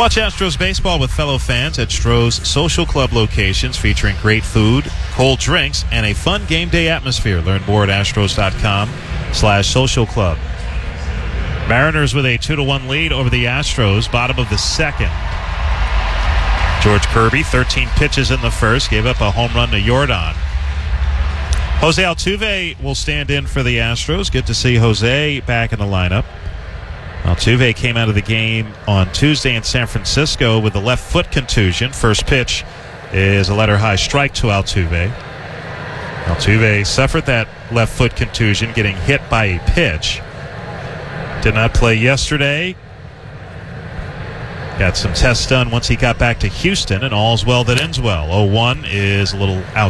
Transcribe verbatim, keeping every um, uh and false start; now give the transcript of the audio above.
Watch Astros baseball with fellow fans at Stroh's Social Club locations, featuring great food, cold drinks, and a fun game day atmosphere. Learn more at astros.com slash social club. Mariners with a two to one lead over the Astros, bottom of the second. George Kirby, thirteen pitches in the first, gave up a home run to Yordan. Jose Altuve will stand in for the Astros. Good to see Jose back in the lineup. Altuve came out of the game on Tuesday in San Francisco with a left foot contusion. First pitch is a letter high strike to Altuve. Altuve suffered that left foot contusion, getting hit by a pitch. Did not play yesterday. Got some tests done once he got back to Houston, and all's well that ends well. oh one is a little out.